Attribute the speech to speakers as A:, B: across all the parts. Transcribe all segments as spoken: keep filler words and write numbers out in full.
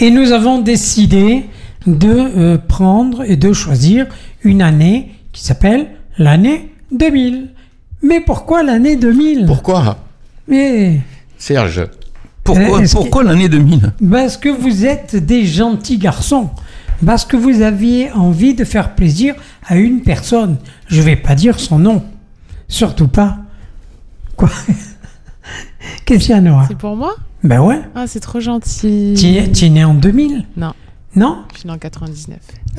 A: Et nous avons décidé de euh, prendre et de choisir une année qui s'appelle l'année deux mille. Mais pourquoi l'année deux mille?
B: Pourquoi?
A: Mais...
B: Serge.
C: Pourquoi,
A: Est-ce
C: pourquoi
A: que...
C: l'année deux mille?
A: Parce que vous êtes des gentils garçons. Parce que vous aviez envie de faire plaisir à une personne. Je vais pas dire son nom. Surtout pas. Quoi? Qu'est-ce qu'il y a, Noah?
D: C'est pour moi?
A: Ben ouais.
D: Ah, c'est trop gentil.
A: Tu es, tu es né en deux mille?
D: Non.
A: Non?
D: Je suis né en quatre-vingt-dix-neuf.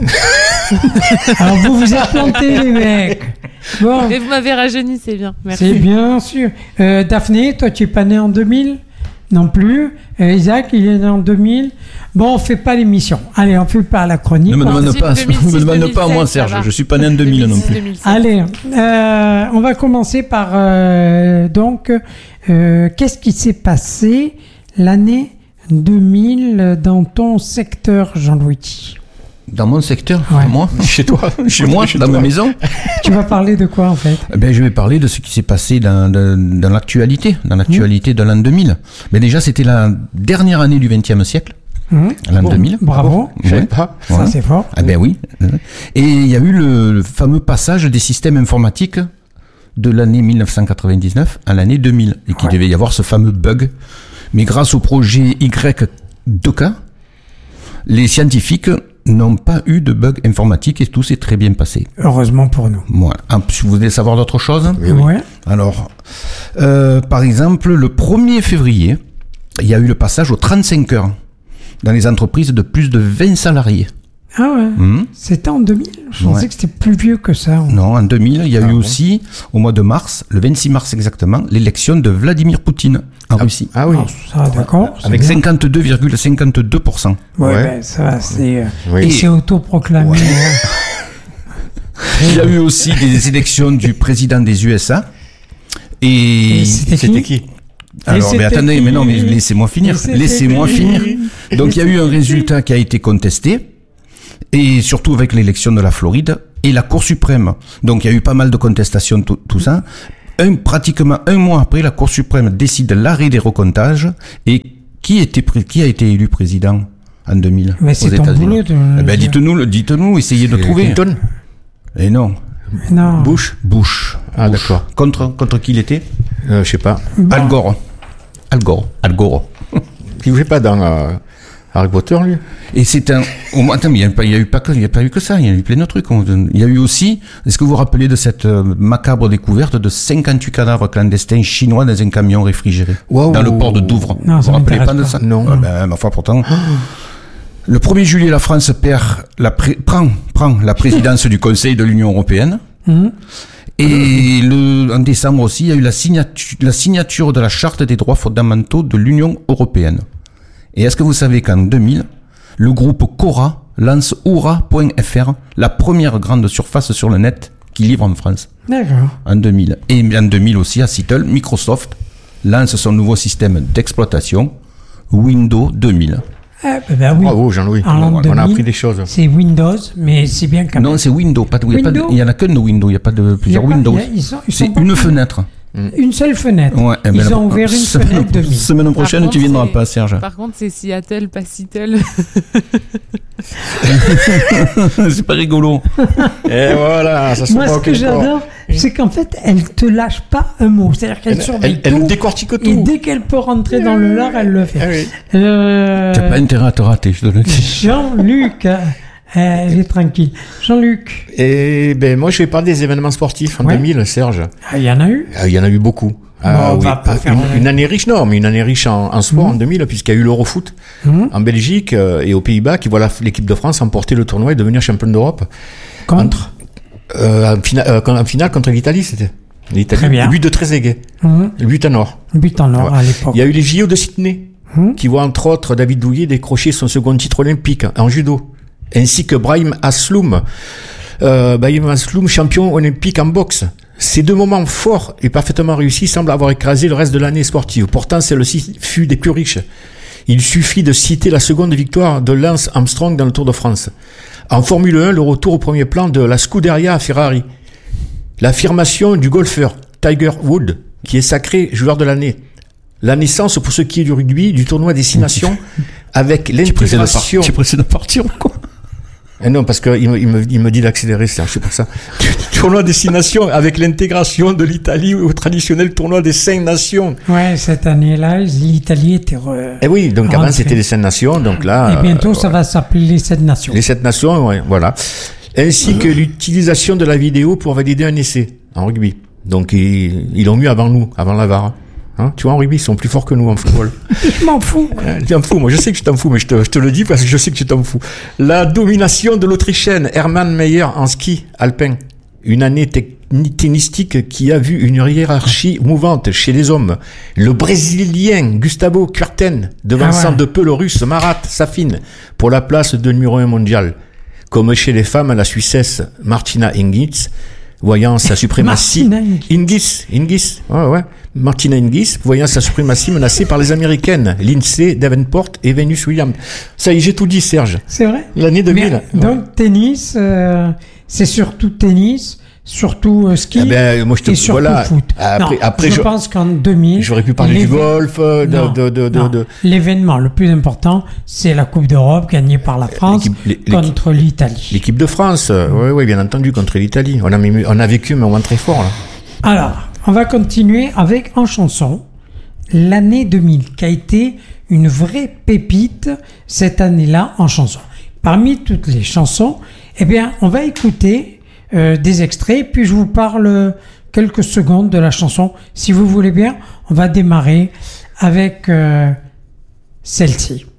A: Alors vous vous êtes plantés, les mecs. Bon.
D: Mais vous m'avez rajeuni, c'est bien. Merci.
A: C'est bien sûr. Euh, Daphné, toi, tu es pas né en deux mille? Non plus. Euh, Isaac, il est né en deux mille. Bon, on fait pas l'émission. Allez, on fait pas la chronique.
C: Ne me demande
D: Si,
C: pas,
D: deux mille six,
C: ne me demande pas à moi,
D: deux mille sept, ça
C: Serge.
D: va.
C: Je suis pas né en deux mille non plus.
D: deux mille six,
A: Allez, euh, on va commencer par euh, donc euh, qu'est-ce qui s'est passé l'année deux mille dans ton secteur, Jean-Louis?
C: Dans mon secteur,
A: Ouais.
C: moi,
B: Chez toi.
C: chez moi,
B: Chez
C: dans
B: toi.
C: ma maison.
A: Tu vas parler de quoi en fait?
C: Eh ben, je vais parler de ce qui s'est passé dans, dans, dans l'actualité, dans l'actualité de l'an deux mille. Mais déjà, c'était la dernière année du vingtième siècle,
A: Mmh.
C: l'an
B: Bon.
C: deux mille.
A: Bravo,
B: Je savais
C: Ouais.
B: pas.
A: ça
C: Ouais.
A: c'est fort.
C: Ah ben oui. Et il y a eu le, le fameux passage des systèmes informatiques de l'année mille neuf cent quatre-vingt-dix-neuf à l'année deux mille. Et qu'il
A: Ouais.
C: devait y avoir ce fameux bug. Mais grâce au projet Y deux K, les scientifiques n'ont pas eu de bug informatique et tout s'est très bien passé.
A: Heureusement pour nous.
C: Voilà. En plus, vous voulez savoir d'autres choses?
B: Oui, oui.
A: Ouais.
C: Alors, euh, par exemple, le premier février, il y a eu le passage aux trente-cinq heures dans les entreprises de plus de vingt salariés.
A: Ah ouais.
C: Hum.
A: C'était en deux mille. Je pensais
C: Ouais.
A: que c'était plus vieux que ça.
C: Non, en deux mille, il y a
B: Ah
C: eu
B: bon
C: aussi, au mois de mars, le vingt-six mars exactement, l'élection de Vladimir Poutine en Russie.
B: Ah oui.
A: Ah, ça, d'accord. c'est
C: Avec
A: bien.
C: cinquante-deux virgule cinquante-deux pour cent.
A: Ouais,
B: Ouais.
A: ben, ça, c'est. euh,
B: Oui.
A: Il s'est autoproclamé.
C: Ouais.
A: ouais.
C: Il y a eu aussi des élections du président des U S A. Et,
A: Et c'était
B: C'était
A: qui?
B: qui?
C: alors,
A: Et
C: mais
A: c'était
C: attendez,
A: qui
C: mais non, mais laissez-moi finir.
A: Et c'était
C: Laissez-moi
A: qui
C: finir. Donc, il y a eu un résultat qui a été contesté. Et surtout avec l'élection de la Floride et la Cour suprême. Donc, il y a eu pas mal de contestations, tout, tout ça. Un, pratiquement un mois après, la Cour suprême décide l'arrêt des recomptages. Et qui était, pré- qui a été élu président en deux mille
A: Mais
C: aux
A: c'est ton
C: États-Unis?
A: boulot de.
C: Eh ben, dites-nous, le- dites-nous, essayez de
B: Euh,
C: trouver.
B: Clinton?
C: Et non.
A: Non.
B: Bush?
C: Bush.
B: Ah,
C: Bush.
B: d'accord.
C: Contre, contre qui il était?
B: Euh, Je sais pas.
A: Bon.
C: Al Gore. Al Gore. Al Gore.
B: Il jouait pas dans euh, Harry Potter, lui?
C: Et c'est un. Oh, attends, mais il n'y a, pas- il y a eu pas que, il y a pas eu que ça. Il y a eu plein de trucs. On- Il y a eu aussi. Est-ce que vous vous rappelez de cette euh, macabre découverte de cinquante-huit cadavres clandestins chinois dans un camion réfrigéré
B: Waouh.
C: dans le port de Douvres?
A: Non,
C: vous
A: ça
C: vous rappelez
A: m'intéresse
C: pas de
A: pas.
C: ça?
B: Non.
C: Ah ben, ma foi, pourtant. Le premier juillet, la France perd la pré- prend prend la présidence du Conseil de l'Union européenne.
A: Hum.
C: Et le, en décembre aussi, il y a eu la signature, la signature de la Charte des droits fondamentaux de l'Union européenne. Et est-ce que vous savez qu'en deux mille, le groupe Cora lance Oura point F R, la première grande surface sur le net qui livre en France,
A: D'accord.
C: en deux mille. Et en deux mille aussi, à Seattle, Microsoft lance son nouveau système d'exploitation, Windows deux mille.
A: Ah, ben, ben oui.
B: Bravo, Jean-Louis.
A: En l'an
B: On a
A: deux mille,
B: appris des choses.
A: C'est Windows, mais c'est bien quand même.
C: Non, c'est Windows. Pas de, il y a pas de-
A: Windows
C: il y en a qu'un de Windows, il n'y a pas de
A: Il y a
C: plusieurs
A: pas-
C: Windows.
A: il y a- ils sont- ils
C: C'est
A: sont pas-
C: une fenêtre.
A: Une seule fenêtre.
C: Ouais, eh ben,
A: Ils
C: la-
A: ont ouvert une
C: semaine,
A: fenêtre de mille.
C: Semaine prochaine,
D: Par
C: tu
D: contre,
C: viendras
D: c'est-
C: pas, Serge.
D: Par contre, c'est Seattle, pas Seattle.
C: C'est pas rigolo.
B: Et voilà, ça se
A: Moi,
B: voit
A: ce que
B: encore.
A: j'adore, c'est qu'en fait, elle te lâche pas un mot. C'est-à-dire qu'elle
B: Elle,
A: surveille
B: elle, elle
A: tout.
B: décortique tout.
A: Et dès qu'elle peut rentrer dans le lard, elle le fait.
B: Ah oui.
A: Euh,
C: T'as pas intérêt à te rater, je te le dis.
A: Jean-Luc, euh, elle est tranquille. Jean-Luc,
B: Et ben moi je vais parler des événements sportifs en
A: Ouais.
B: deux mille, Serge.
A: ah, il y en a eu.
B: Ah, il y en a eu beaucoup. Ah,
A: Bon, on
B: oui.
A: va pas
B: Ah,
A: faire
B: une,
A: un-
B: une année riche, non, mais une année riche en, en sport
A: Mhm.
B: en deux mille, puisqu'il y a eu l'Eurofoot
A: Hum,
B: en Belgique euh, et aux Pays-Bas, qui voit la- l'équipe de France emporter le tournoi et devenir champion d'Europe.
A: Contre.
B: Euh, en, fina- euh, en finale contre l'Italie, c'était. L'Italie.
A: Très bien.
B: But de Trezeguet.
A: Hum,
B: But en or.
A: but en or
B: Ouais.
A: à l'époque.
B: Il y a eu les J O de Sydney,
A: Hum,
B: qui voit entre autres David Douillet décrocher son second titre olympique en judo, ainsi que Brahim Asloum, euh, Brahim Asloum, champion olympique en boxe. Ces deux moments forts et parfaitement réussis semblent avoir écrasé le reste de l'année sportive. Pourtant, celle-ci fut des plus riches. Il suffit de citer la seconde victoire de Lance Armstrong dans le Tour de France. En Formule un, le retour au premier plan de la Scuderia Ferrari. L'affirmation du golfeur Tiger Woods, qui est sacré joueur de l'année. La naissance, pour ce qui est du rugby, du tournoi des Six Nations avec
C: Tu es pressé de par-
B: l'intégration.
C: tu es pressé de partir ou quoi?
B: Eh non, parce qu'il me, il me, il me dit d'accélérer, c'est c'est pour ça. Tournoi des six nations avec l'intégration de l'Italie au traditionnel tournoi des cinq nations.
A: Ouais, cette année-là, l'Italie était. Re...
B: Eh oui, donc avant
A: rentrée.
B: c'était les cinq nations, donc là.
A: Et bientôt,
B: euh,
A: ça va s'appeler les sept nations.
B: Les sept nations, ouais, voilà. Ainsi que l'utilisation de la vidéo pour valider un essai en rugby. Donc ils ils l'ont mis avant nous, avant la V A R. Hein, tu vois, en rugby, ils sont plus forts que nous en football.
A: Je m'en fous.
B: Euh, Tu t'en fous, moi je sais que tu t'en fous, mais je te, je te le dis parce que je sais que tu t'en fous. La domination de l'Autrichienne Hermann Meyer en ski alpin. Une année techni- tennistique qui a vu une hiérarchie mouvante chez les hommes. Le Brésilien Gustavo Kuerten devançant
A: Ah ouais.
B: de peu le Russe Marat Safin pour la place de numéro un mondial. Comme chez les femmes, la Suissesse Martina Hingis, voyant sa suprématie...
A: Martina Hingis.
B: Hingis, Hingis, ouais, ouais. Martina Hingis, voyant sa suprématie menacée par les Américaines, Lindsay Davenport et Venus Williams. Ça y est, j'ai tout dit, Serge.
A: C'est vrai.
B: L'année deux mille.
A: Mais, donc, tennis, euh, c'est surtout tennis, surtout euh, ski
B: Eh ben, moi, je te-
A: et surtout
B: voilà.
A: foot.
B: Après-
A: non,
B: après,
A: je,
B: je-
A: pense qu'en deux mille...
B: J'aurais pu parler du
A: l'éve-
B: golf, euh, de,
A: Non,
B: de, de, de,
A: non.
B: de-
A: L'événement le plus important, c'est la Coupe d'Europe gagnée par la France
B: l'équipe- l'é-
A: contre l'Italie.
B: l'équipe de France. Oui, oui, bien entendu, contre l'Italie. On a, mis- on a vécu un moment très fort, là.
A: Alors, on va continuer avec en chanson l'année deux mille, qui a été une vraie pépite cette année-là en chanson. Parmi toutes les chansons, eh bien, on va écouter euh, des extraits, puis je vous parle quelques secondes de la chanson. Si vous voulez bien, on va démarrer avec euh, celle-ci.